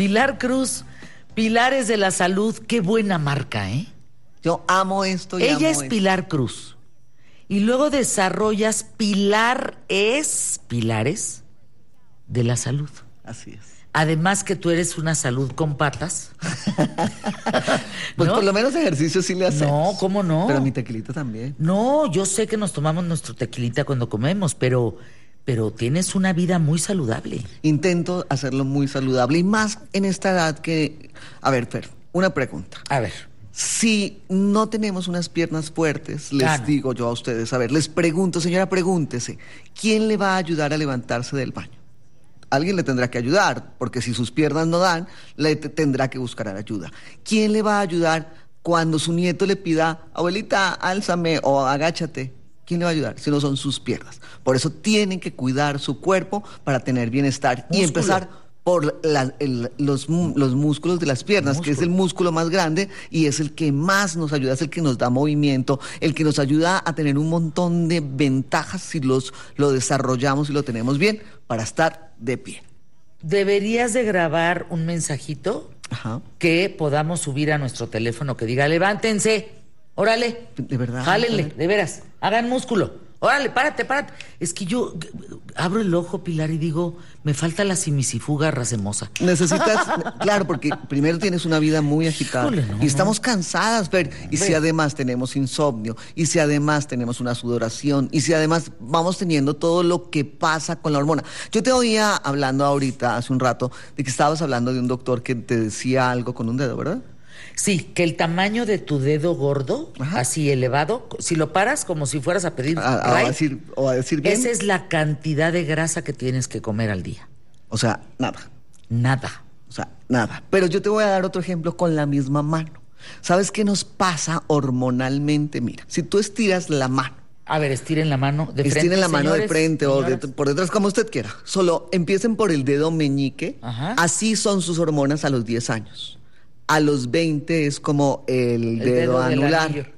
Pilar Cruz, Pilares de la Salud, qué buena marca, ¿eh? Yo amo esto y Ella amo es esto. Pilar Cruz. Y luego desarrollas Pilares de la Salud. Así es. Además que tú eres una salud con patas. Pues ¿no? por lo menos ejercicio sí le hacemos. No, ¿cómo no? Pero mi tequilita también. No, yo sé que nos tomamos nuestro tequilita cuando comemos, pero tienes una vida muy saludable. Intento hacerlo muy saludable y más en esta edad que... A ver, Fer, una pregunta. A ver. Si no tenemos unas piernas fuertes, les digo yo a ustedes, a ver, les pregunto, señora, pregúntese, ¿quién le va a ayudar a levantarse del baño? Alguien le tendrá que ayudar, porque si sus piernas no dan, le tendrá que buscar ayuda. ¿Quién le va a ayudar cuando su nieto le pida, abuelita, álzame o agáchate? ¿Quién le va a ayudar si no son sus piernas? Por eso tienen que cuidar su cuerpo para tener bienestar y empezar por los músculos de las piernas, que es el músculo más grande y es el que más nos ayuda, es el que nos da movimiento, el que nos ayuda a tener un montón de ventajas si lo desarrollamos y lo tenemos bien para estar de pie. Deberías de grabar un mensajito que podamos subir a nuestro teléfono que diga, levántense, órale, de verdad, jálenle, de veras, hagan músculo. Órale, párate. Es que yo abro el ojo, Pilar, y digo, me falta la simisifuga racemosa. Necesitas, claro, porque primero tienes una vida muy agitada. Híjole, y estamos cansadas, Fer. Y si además tenemos insomnio, y si además tenemos una sudoración, y si además vamos teniendo todo lo que pasa con la hormona. Yo te oía hablando ahorita, hace un rato, de que estabas hablando de un doctor que te decía algo con un dedo, ¿verdad? Sí, que el tamaño de tu dedo gordo, así elevado, si lo paras como si fueras a pedir a decir bien. Esa es la cantidad de grasa que tienes que comer al día. O sea, nada. Nada. O sea, nada. Pero yo te voy a dar otro ejemplo con la misma mano. ¿Sabes qué nos pasa hormonalmente? Mira, si tú estiras la mano. A ver, estiren la mano de frente. Estiren la mano de frente señoras. o por detrás, como usted quiera. Solo empiecen por el dedo meñique. Así son sus hormonas a los 10 años. A los 20 es como el dedo anular.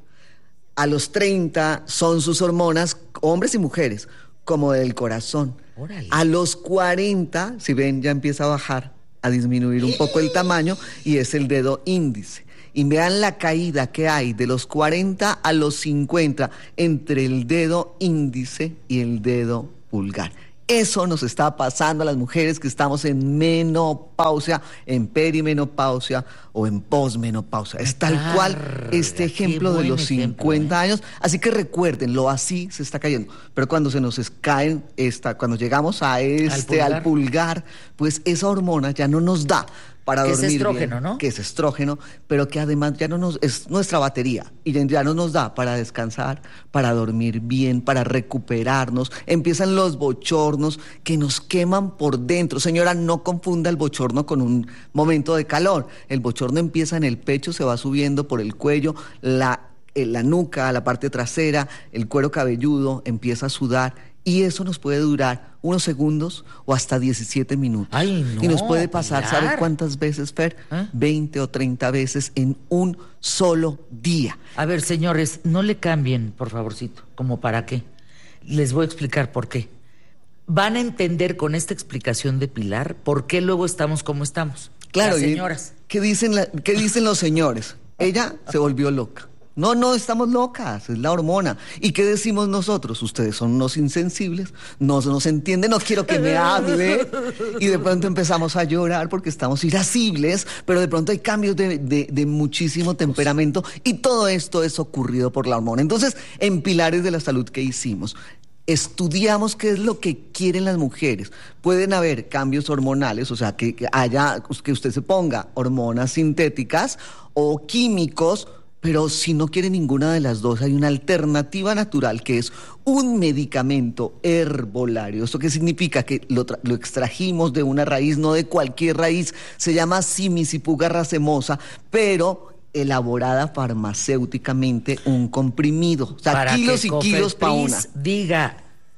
A los 30 son sus hormonas, hombres y mujeres, como del corazón. Órale. A los 40, si ven, ya empieza a bajar, a disminuir un poco el tamaño y es el dedo índice. Y vean la caída que hay de los 40 a los 50 entre el dedo índice y el dedo pulgar. Eso nos está pasando a las mujeres que estamos en menopausia, en perimenopausia o en posmenopausia. Es tal cual este ejemplo de los 50 años. Así que recuérdenlo, así se está cayendo. Pero cuando se nos caen, cuando llegamos a al pulgar, pues esa hormona ya no nos da para dormir bien. Que es estrógeno, ¿no? Que es estrógeno, pero que además ya no es nuestra batería y ya no nos da para descansar, para dormir bien, para recuperarnos. Empiezan los bochornos que nos queman por dentro. Señora, no confunda el bochorno con un momento de calor. El bochorno empieza en el pecho, se va subiendo por el cuello, la nuca, la parte trasera, el cuero cabelludo, empieza a sudar. Y eso nos puede durar unos segundos o hasta 17 minutos. Ay, no, y nos puede pasar, Pilar. ¿sabe cuántas veces, Fer? 20 o 30 veces en un solo día. A ver, señores, no le cambien, por favorcito. ¿Cómo para qué? Les voy a explicar por qué. Van a entender con esta explicación de Pilar por qué luego estamos como estamos. Claro, las señoras. ¿Qué dicen los señores? Ella se volvió loca. No estamos locas, es la hormona. ¿Y qué decimos nosotros? Ustedes son unos insensibles, no nos entienden, no quiero que me hable. Y de pronto empezamos a llorar porque estamos irascibles, pero de pronto hay cambios de muchísimo temperamento y todo esto es ocurrido por la hormona. Entonces, en Pilares de la Salud, ¿qué hicimos? Estudiamos qué es lo que quieren las mujeres. Pueden haber cambios hormonales, o sea, que usted se ponga hormonas sintéticas o químicos. Pero si no quiere ninguna de las dos, hay una alternativa natural que es un medicamento herbolario. ¿Esto qué significa? Que lo extrajimos de una raíz, no de cualquier raíz. Se llama Simisifuga racemosa, pero elaborada farmacéuticamente, un comprimido. O sea, para kilos y kilos para una. Diga,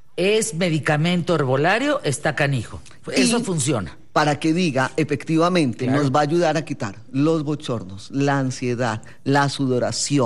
es medicamento herbolario, está canijo. Eso funciona. Para que diga, efectivamente, nos va a ayudar a quitar los bochornos, la ansiedad, la sudoración,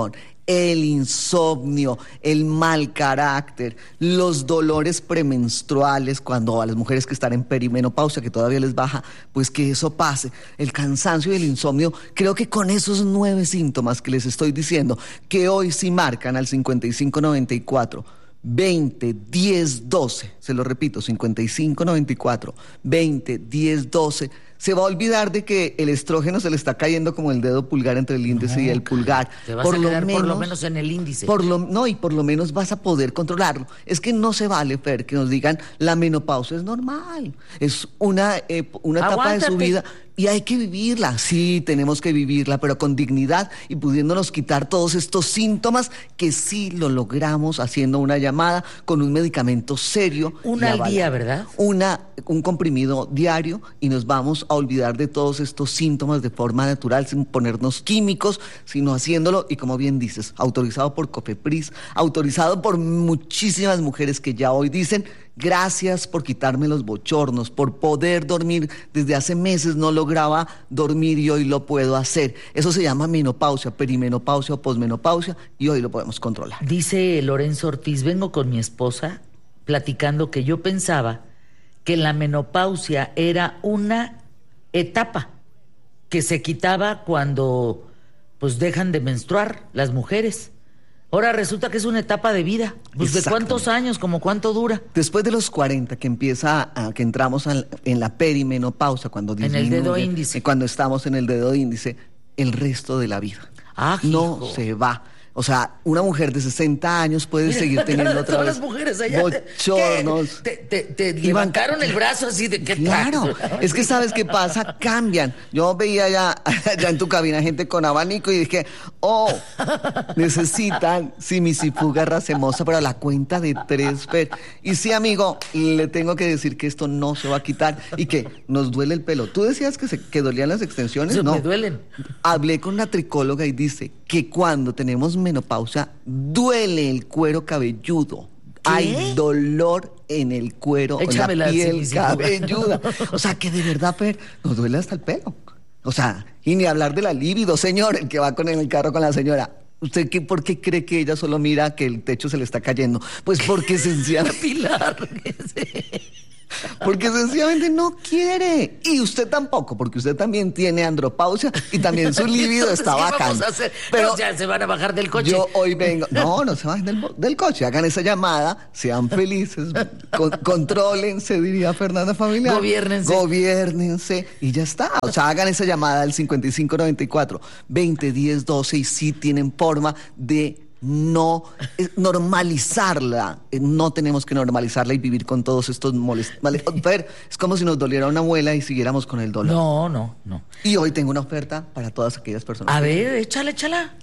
el insomnio, el mal carácter, los dolores premenstruales, cuando a las mujeres que están en perimenopausia, que todavía les baja, pues que eso pase, el cansancio y el insomnio, creo que con esos 9 síntomas que les estoy diciendo, que hoy sí marcan al 5594 20 10 12, se lo repito, 5594 20 10 12, se va a olvidar de que el estrógeno se le está cayendo como el dedo pulgar entre el índice y el pulgar. Te vas a quedar por lo menos en el índice. Y por lo menos vas a poder controlarlo. Es que no se vale, Fer, que nos digan la menopausia es normal, es una etapa de su vida y hay que vivirla. Sí, tenemos que vivirla, pero con dignidad y pudiéndonos quitar todos estos síntomas que sí lo logramos haciendo una llamada con un medicamento serio. Una al día, ¿verdad? Un comprimido diario y nos vamos a olvidar de todos estos síntomas de forma natural, sin ponernos químicos, sino haciéndolo, y como bien dices, autorizado por COFEPRIS, autorizado por muchísimas mujeres que ya hoy dicen: gracias por quitarme los bochornos, por poder dormir. Desde hace meses no lograba dormir y hoy lo puedo hacer. Eso se llama menopausia, perimenopausia o posmenopausia, y hoy lo podemos controlar. Dice Lorenzo Ortiz: vengo con mi esposa platicando que yo pensaba que la menopausia era una etapa que se quitaba cuando pues dejan de menstruar las mujeres. Ahora resulta que es una etapa de vida. Pues ¿de cuántos años? ¿Cómo cuánto dura? Después de los 40, que que entramos en la perimenopausia, cuando disminuye, en el dedo índice. Cuando estamos en el dedo índice, el resto de la vida. No se va. O sea, una mujer de 60 años puede seguir teniendo otra todas vez las mujeres allá bochornos. Te levantaron el brazo así de que... Claro, es que ¿sabes qué pasa? Cambian. Yo veía allá en tu cabina gente con abanico y dije, necesitan simisifuga racemosa para la cuenta de 3, Fer. Y sí, amigo, le tengo que decir que esto no se va a quitar y que nos duele el pelo. ¿Tú decías que dolían las extensiones? Eso no. me duelen. Hablé con una tricóloga y dice que cuando tenemos menopausia duele el cuero cabelludo. ¿Qué? Hay dolor en el cuero, en la piel cabelluda. O sea, que de verdad, Fer, nos duele hasta el pelo. O sea, y ni hablar de la libido, señor, el que va en el carro con la señora. ¿Usted por qué cree que ella solo mira que el techo se le está cayendo? Pues porque sencillamente... Pilar, porque sencillamente no quiere. Y usted tampoco, porque usted también tiene andropausia y también su libido está vacante. Pero ya se van a bajar del coche. Yo hoy vengo... No se bajen del coche. Hagan esa llamada, sean felices, contrólense, diría Fernanda Familiar. Gobiérnense y ya está. O sea, hagan esa llamada al 5594 20 10 12 y sí tienen forma de no normalizarla. No tenemos que normalizarla y vivir con todos estos Ver, es como si nos doliera una muela y siguiéramos con el dolor. No. Y hoy tengo una oferta para todas aquellas personas. A ver, échala.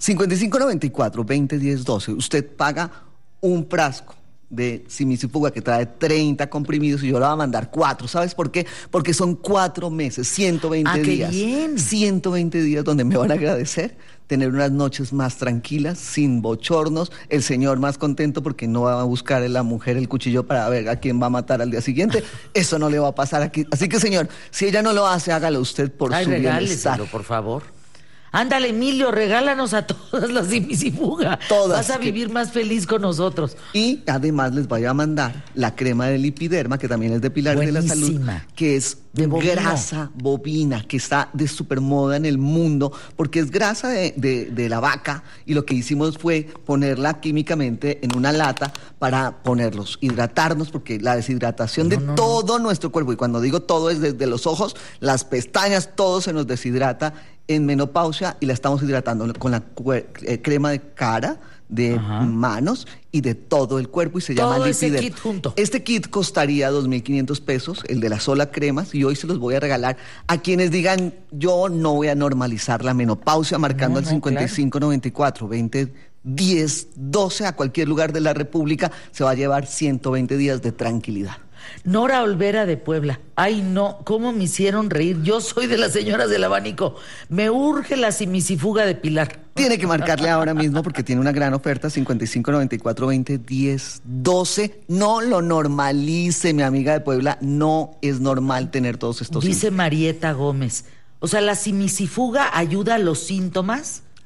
5594 20 10 12. Usted paga un frasco de simisifuga que trae 30 comprimidos y yo le voy a mandar 4. ¿Sabes por qué? Porque son 4 meses, 120 días. ¡Qué bien! 120 días donde me van a agradecer tener unas noches más tranquilas, sin bochornos, el señor más contento porque no va a buscar a la mujer el cuchillo para ver a quién va a matar al día siguiente. Eso no le va a pasar aquí. Así que, señor, si ella no lo hace, hágalo usted por su bienestar. Por favor. Ándale, Emilio, regálanos a todas las simisifuga. Todas. Vas a vivir más feliz con nosotros. Y además les voy a mandar la crema de lipiderma, que también es de Pilar Buenísima. de la Salud, que es de grasa bovina, que está de supermoda en el mundo, porque es grasa de la vaca, y lo que hicimos fue ponerla químicamente en una lata para hidratarnos, porque la deshidratación todo nuestro cuerpo, y cuando digo todo es desde los ojos, las pestañas, todo se nos deshidrata en menopausia y la estamos hidratando con la crema de cara, de manos y de todo el cuerpo y se llama Lipiderm. Ese kit junto. Este kit costaría 2.500 pesos, el de la sola crema, y hoy se los voy a regalar a quienes digan yo no voy a normalizar la menopausia, marcando al 5594 20 10 12 a cualquier lugar de la República, se va a llevar 120 días de tranquilidad. Nora Olvera de Puebla. Ay, no, cómo me hicieron reír. Yo soy de las señoras del abanico. Me urge la simisifuga de Pilar. Tiene que marcarle ahora mismo porque tiene una gran oferta, 5594 20 10 12. No lo normalice, mi amiga de Puebla. No es normal tener todos estos síntomas. Dice Marieta Gómez. O sea, ¿la simisifuga ayuda a los síntomas?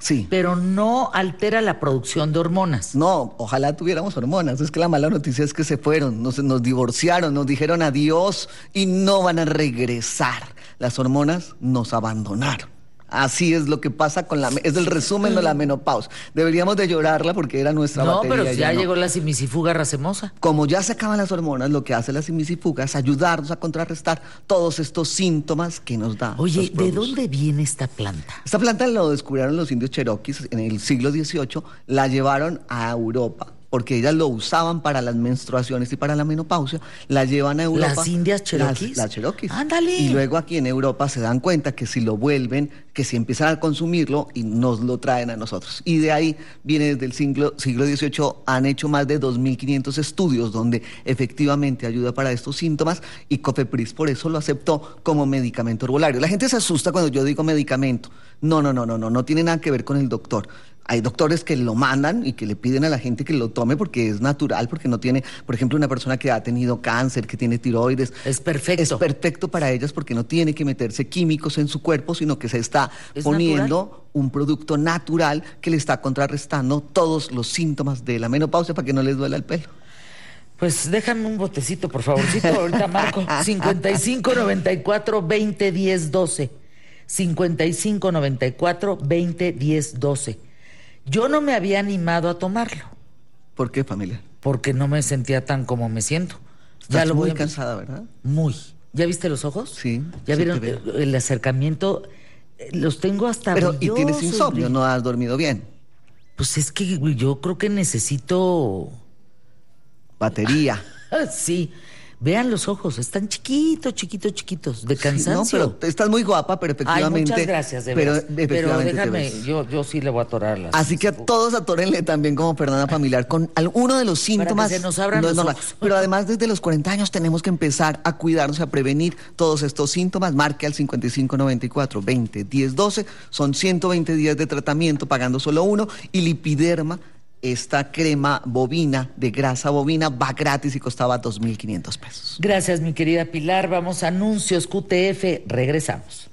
Sí. pero no altera la producción de hormonas. No, ojalá tuviéramos hormonas. Es que la mala noticia es que se fueron, nos divorciaron, nos dijeron adiós y no van a regresar. Las hormonas nos abandonaron. Así es lo que pasa es el resumen de la menopausia. Deberíamos de llorarla porque era nuestra batería. No, pero ya no. llegó la simisifuga racemosa. Como ya se acaban las hormonas, lo que hace la simisifuga es ayudarnos a contrarrestar todos estos síntomas que nos da. Oye, ¿de dónde viene esta planta? Esta planta lo descubrieron los indios cherokees en el siglo XVIII, la llevaron a Europa, porque ellas lo usaban para las menstruaciones y para la menopausia, la llevan a Europa. ¿Las indias cherokees? Las cherokees. ¡Ándale! Y luego aquí en Europa se dan cuenta que si lo vuelven, que si empiezan a consumirlo y nos lo traen a nosotros. Y de ahí viene desde el siglo XVIII, han hecho más de 2.500 estudios donde efectivamente ayuda para estos síntomas y Cofepris por eso lo aceptó como medicamento herbolario. La gente se asusta cuando yo digo medicamento. No tiene nada que ver con el doctor. Hay doctores que lo mandan y que le piden a la gente que lo tome porque es natural, porque no tiene, por ejemplo, una persona que ha tenido cáncer, que tiene tiroides. Es perfecto. Es perfecto para ellas porque no tiene que meterse químicos en su cuerpo, sino que se está poniendo natural. Un producto natural que le está contrarrestando todos los síntomas de la menopausia para que no les duela el pelo. Pues déjame un botecito, por favorcito. Ahorita marco 55 94 20 10 12. 55 94 20 10 12. Yo no me había animado a tomarlo. ¿Por qué, familia? Porque no me sentía tan como me siento. Estás muy cansada, ¿verdad? Muy. ¿Ya viste los ojos? Sí. ¿Ya sí vieron el acercamiento? Los tengo hasta Pero, brillosos. ¿y tienes insomnio? ¿No has dormido bien? Pues es que yo creo que necesito... Batería. Sí. Vean los ojos, están chiquitos, de cansancio. Sí, no, pero estás muy guapa, pero efectivamente... Ay, muchas gracias, de veras. Pero déjame, yo sí le voy a atorar las... Así que a todos atórenle también como Fernanda Familiar con alguno de los síntomas. Para que se nos abran los ojos. Pero además desde los 40 años tenemos que empezar a cuidarnos, a prevenir todos estos síntomas. Marque al 5594 20 10 12. Son 120 días de tratamiento pagando solo uno. Y Lipiderma, esta crema bovina, de grasa bovina, va gratis y costaba 2.500 pesos. Gracias, mi querida Pilar. Vamos a anuncios QTF. Regresamos.